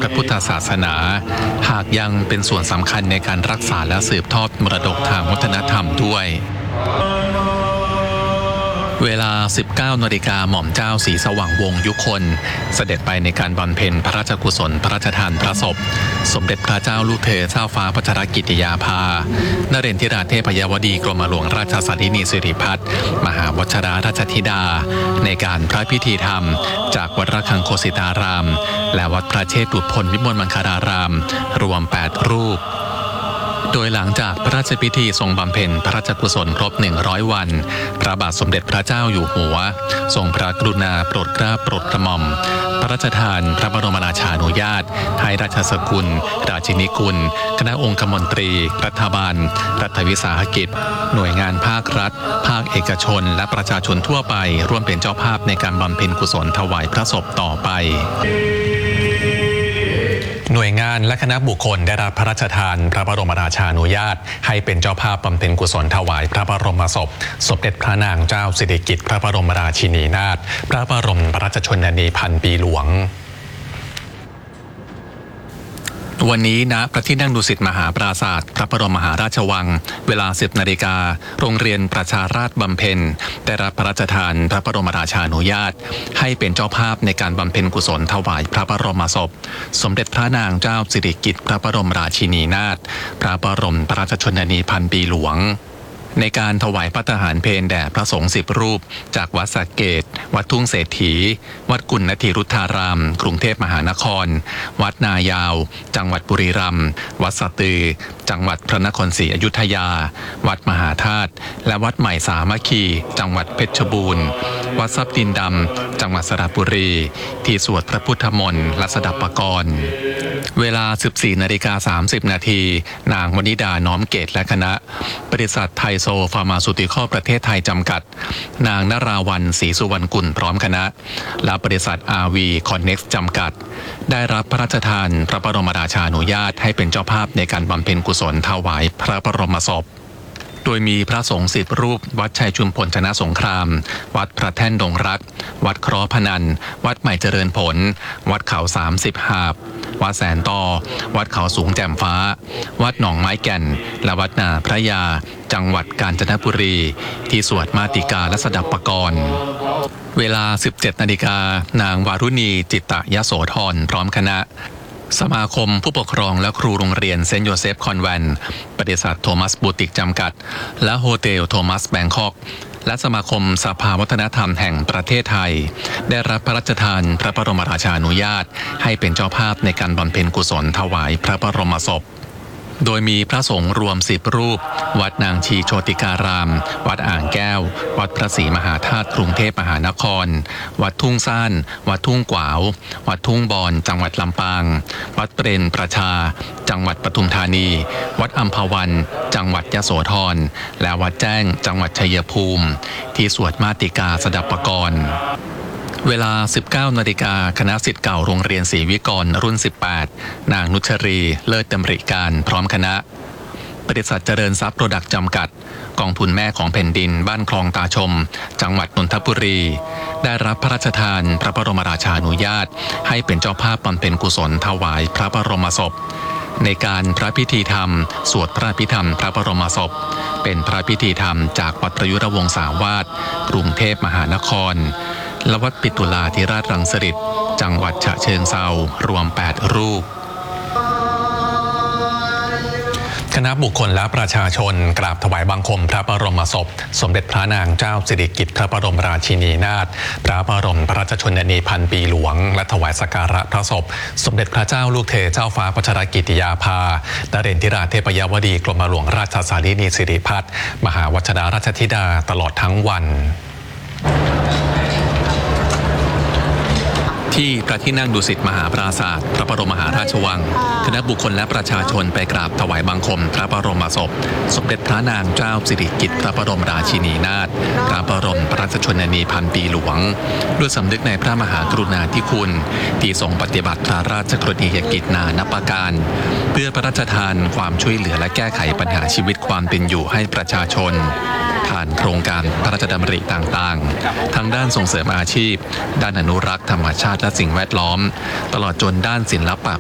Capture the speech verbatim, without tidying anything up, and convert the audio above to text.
พระพุทธศาสนาหากยังเป็นส่วนสำคัญในการรักษาและสืบทอดมรดกทางวัฒนธรรมด้วยเวลา สิบเก้านาฬิกา หม่อมเจ้าศรีสว่างวงศ์ยุคนเสด็จไปในการบำเพ็ญพระราชกุศลพระราชทานพระศพสมเด็จพระเจ้าลูกเธอเจ้าฟ้าพัชรกิติยาภานเรนทิราเทพยวดีกรมหลวงราชสารินีสิริพัฒน์มหาวชราราชธิดาในการพระพิธีธรรมจากวัดระฆังโคสิตารามและวัดพระเชตุพนวิมลมังคารารามรวมแปดรูปโดยหลังจากพระราชพิธีทรงบำเพ็ญพระราชกุศลครบหนึ่งร้อยวันพระบาทสมเด็จพระเจ้าอยู่หัวทรงพระกรุณาโปรดเกล้าโปรดกระหม่อมพระราชทานพระบรมราชานุญาตให้ราชสกุลราชินีกุลคณะองคมนตรีรัฐบาลรัฐวิสาหกิจหน่วยงานภาครัฐภาคเอกชนและประชาชนทั่วไปร่วมเป็นเจ้าภาพในการบำเพ็ญกุศลถวายพระศพต่อไปหน่วยงานและคณะบุคคลได้รับพระราชทานพระบรมราชานุญาตให้เป็นเจ้าภาพบำเพ็ญกุศลถวายพระบรมศพสมเด็จพระนางเจ้าสิริกิติ์พระบรมราชินีนาถพระบรมราชชนนีพันปีหลวงวันนี้ณพระที่นั่งดุสิตมหาปราสาทพระบรมมหาราชวังเวลา สิบนาฬิกาโรงเรียนประชาราษฎร์บำเพ็ญได้รับพระราชทานพระบรมราชานุญาตให้เป็นเจ้าภาพในการบำเพ็ญกุศลถวายพระบรมศพสมเด็จพระนางเจ้าสิริกิติ์พระบรมราชินีนาถพระบรมราชชนนีพันปีหลวงในการถวายภัตตาหารเพลแด่พระสงฆ์สิบรูปจากวัดสระเกษวัดทุ่งเศรษฐีวัดกุณณธีรุทธารามกรุงเทพมหานครวัดนายาวจังหวัดบุรีรัมย์วัดสะตือจังหวัดพระนครศรีอยุธยาวัดมหาธาตุและวัดใหม่สามัคคีจังหวัดเพชรบูรณ์วัดทรัพย์ดินดำจังหวัดสระบุรีที่สวดพระพุทธมนต์และสดับปกรณ์เวลา สิบสี่นาฬิกาสามสิบนาทีนางวนิดาน้อมเกตและคณะบริษัทไทโซฟาร์มาซูติคอลประเทศไทยจำกัดนางนราวัลศรีสุวรรณกุลพร้อมคณะและบริษัท อาร์ วี Connect จำกัดได้รับพระราชทานพระบรมราชานุญาตให้เป็นเจ้าภาพในการบำเพ็ญกุศลถวายพระบรมศพโดยมีพระสงฆ์สิบรูปวัดชัยชุมพลชนะสงครามวัดพระแท่นดงรักวัดเคราะห์พนันวัดใหม่เจริญผลวัดเขาสามสิบหาบวัดแสนต่อวัดเขาสูงแจ่มฟ้าวัดหนองไม้แก่นและวัดนาพระยาจังหวัดกาญจนบุรีที่สวดมาติกาและสดับปกรณ์เวลา สิบเจ็ดนาฬิกานางวารุณีจิตตยโสธรพร้อมคณะสมาคมผู้ปกครองและครูโรงเรียนเซนต์โยเซฟคอนแวนต์บริษัทโทมัสบูติกจำกัดและโฮเทลโทมัสแบงคอกและสมาคมสภาวัฒนธรรมแห่งประเทศไทยได้รับพระราชทานพระบรมราชานุญาตให้เป็นเจ้าภาพในการบำเพ็ญกุศลถวายพระบรมศพโดยมีพระสงฆ์รวมสิบรูปวัดนางชีโชติการามวัดอ่างแก้ววัดพระศรีมหาธาตุกรุงเทพมหานครวัดทุ่งซ่านวัดทุ่งกวาววัดทุ่งบอนจังหวัดลำปางวัดเปรนประชาจังหวัดปทุมธานีวัดอัมพวันจังหวัดยโสธรและวัดแจ้งจังหวัดชัยภูมิที่สวดมาติกาสดับปกรณ์เวลา สิบเก้านาฬิกาคณะศิษย์เก่าโรงเรียนศรีวิกรรุ่นสิบแปดนางนุชรีเลิศดำริการพร้อมคณะบริษัทเจริญทรัพย์โปรดักต์จำกัดกองทุนแม่ของแผ่นดินบ้านคลองตาชมจังหวัดนนทบุรีได้รับพระราชทานพระบรมราชานุญาตให้เป็นเจ้าภาพบำเพ็ญกุศลถวายพระบรมศพในการพระพิธีธรรมสวดพระพิธรรมพระบรมศพเป็นพระพิธีธรรมจากวัดประยุรวงศาวาสกรุงเทพมหานครและวัดปิตุลาธิราชรังสฤษฎ์จังหวัดฉะเชิงเทรารวมแปดรูปคณะบุคคลและประชาชนกราบถวายบังคมพระบรมศพสมเด็จพระนางเจ้าสิริกิติ์พระบรมราชินีนาถพระบรมราชชนนีพันปีหลวงและถวายสักการะพระศพสมเด็จพระเจ้าลูกเธอเจ้าฟ้าพัชรกิติยาภานเรนทิราเทพยวดีกรมหลวงราชสารินีสิริพัฒน์มหาวชราราชธิดาตลอดทั้งวันที่พระที่นั่งดุสิตมหาปราสาทพระบรมมหาราชวังคณะบุคคลและประชาชนไปกราบถวายบังคมพระบรมศพสมเด็จพระนางเจ้าสิริกิติ์พระบรมราชินีนาถพระบรมราชชนนีพันปีหลวงด้วยสำนึกในพระมหากรุณาธิคุณที่ทรงปฏิบัติพระราชกรณียกิจนานับประการเพื่อพระราชทานความช่วยเหลือและแก้ไขปัญหาชีวิตความเป็นอยู่ให้ประชาชนผ่านโครงการพระราชดำริต่างๆทั้งด้านส่งเสริมอาชีพด้านอนุรักษ์ธรรมชาติและสิ่งแวดล้อมตลอดจนด้านศิลปะ